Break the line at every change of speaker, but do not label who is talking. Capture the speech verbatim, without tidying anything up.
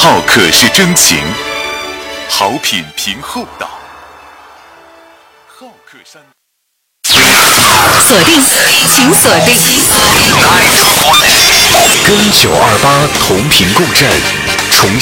好客是真情，好品凭厚道。好客山。
锁定，请锁定。
跟九二八同频共振。